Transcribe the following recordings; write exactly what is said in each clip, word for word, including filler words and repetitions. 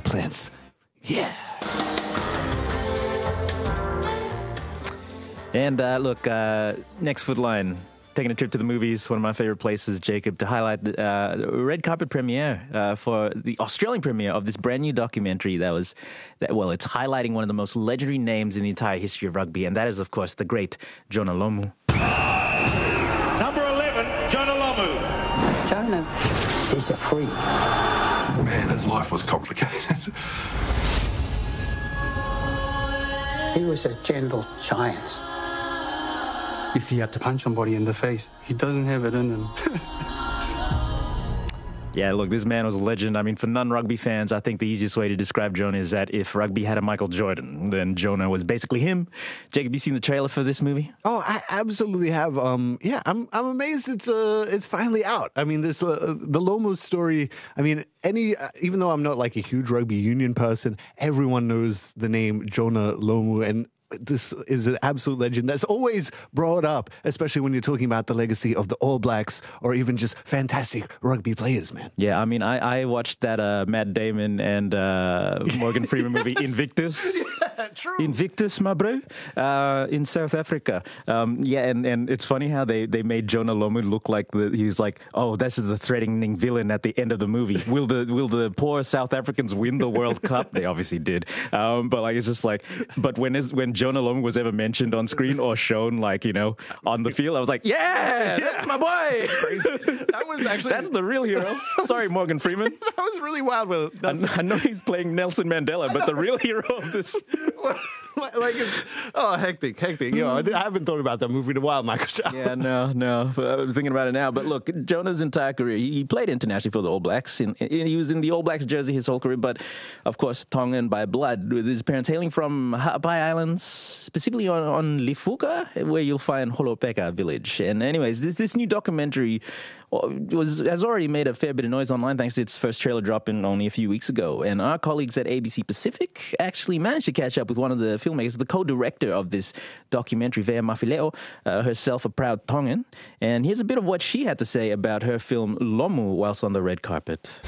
plants. Yeah. And uh, look, uh, next Footline, taking a trip to the movies, one of my favorite places, Jacob, to highlight the uh, red carpet premiere uh, for the Australian premiere of this brand new documentary that was, that, well, it's highlighting one of the most legendary names in the entire history of rugby, and that is, of course, the great Jonah Lomu. Number eleven, Jonah Lomu. Jonah is a freak. Man, his life was complicated. He was a gentle giant. If he had to punch somebody in the face, he doesn't have it in him. Yeah, look, this man was a legend. I mean, for non-rugby fans, I think the easiest way to describe Jonah is that if rugby had a Michael Jordan, then Jonah was basically him. Jacob, you seen the trailer for this movie? Oh, I absolutely have. Um, yeah, I'm I'm amazed it's uh it's finally out. I mean, this uh, the Lomu story. I mean, any uh, even though I'm not like a huge rugby union person, everyone knows the name Jonah Lomu, and this is an absolute legend that's always brought up, especially when you're talking about the legacy of the All Blacks or even just fantastic rugby players, man. Yeah, I mean, I, I watched that uh, Matt Damon and uh, Morgan Freeman movie, Invictus. Yeah, true. Invictus, my bro, uh, in South Africa. Um, yeah, and, and it's funny how they, they made Jonah Lomu look like the, he was like, oh, this is the threatening villain at the end of the movie. Will the will the poor South Africans win the World Cup? They obviously did. Um, but like, it's just like, but when is when Jonah Lomu was ever mentioned on screen or shown, like, you know, on the field, I was like, yeah, yeah. That's my boy. That was actually that's the real hero. Sorry, Morgan Freeman. That was really wild. Well, I, I know he's playing Nelson Mandela, but the real hero of this. Like, it's, oh, hectic, hectic. You know, I, I haven't thought about that movie in a while, Michael. Yeah, no, no. I'm thinking about it now. But look, Jonah's entire career, he played internationally for the All Blacks. In, in, he was in the All Blacks jersey his whole career, but of course, Tongan by blood, with his parents hailing from Ha'apai Islands, specifically on, on Lifuka, where you'll find Holopeka village. And anyways, this this new documentary was has already made a fair bit of noise online thanks to its first trailer dropping only a few weeks ago. And our colleagues at A B C Pacific actually managed to catch up with one of the filmmakers, the co-director of this documentary, Vea Mafileo, uh, herself a proud Tongan. And here's a bit of what she had to say about her film Lomu whilst on the red carpet.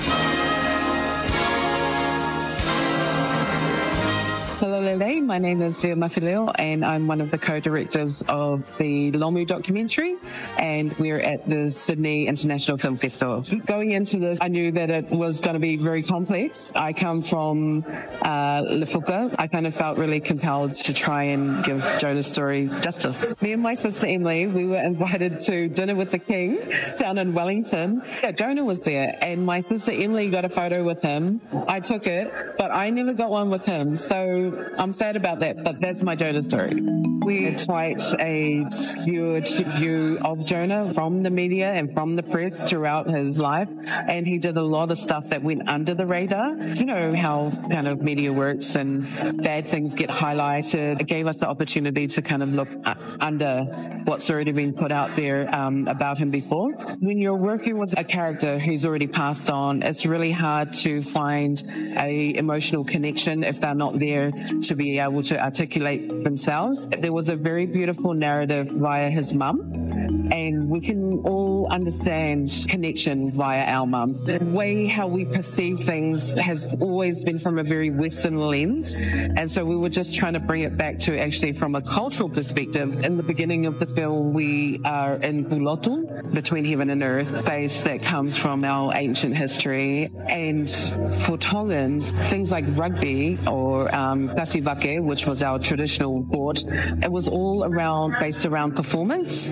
Hello, Lele. My name is Vea Mafileo, and I'm one of the co-directors of the Lomu documentary, and we're at the Sydney International Film Festival. Going into this, I knew that it was going to be very complex. I come from uh, Lifuka. I kind of felt really compelled to try and give Jonah's story justice. Me and my sister Emily, we were invited to dinner with the King down in Wellington. Yeah, Jonah was there, and my sister Emily got a photo with him. I took it, but I never got one with him, so I'm sad about that, but that's my Jonah story. We had quite a skewed view of Jonah from the media and from the press throughout his life, and he did a lot of stuff that went under the radar. You know how kind of media works and bad things get highlighted. It gave us the opportunity to kind of look under what's already been put out there um, about him before. When you're working with a character who's already passed on, it's really hard to find a emotional connection if they're not there to be able to articulate themselves. There was a very beautiful narrative via his mum, and we can all understand connection via our mums. The way how we perceive things has always been from a very Western lens, and so we were just trying to bring it back to actually from a cultural perspective. In the beginning of the film, we are in Bulotu, between heaven and earth, space that comes from our ancient history. And for Tongans, things like rugby or um, kasivake, which was our traditional sport, it was all around based around performance.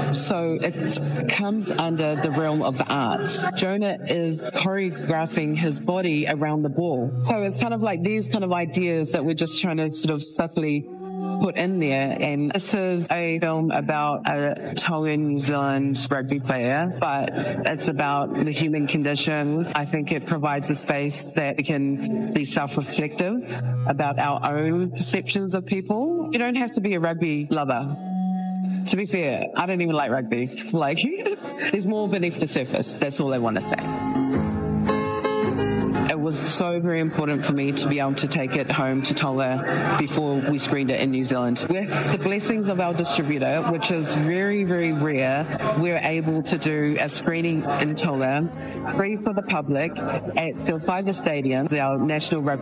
So it comes under the realm of the arts. Jonah is choreographing his body around the ball. So it's kind of like these kind of ideas that we're just trying to sort of subtly put in there. And this is a film about a Tongan New Zealand rugby player, but it's about the human condition. I think it provides a space that we can be self-reflective about our own perceptions of people. You don't have to be a rugby lover. To be fair, I don't even like rugby. Like, there's more beneath the surface. That's all I want to say. It was so very important for me to be able to take it home to Tonga before we screened it in New Zealand. With the blessings of our distributor, which is very, very rare, we're able to do a screening in Tonga, free for the public, at Te Whaiza Stadium, our national rugby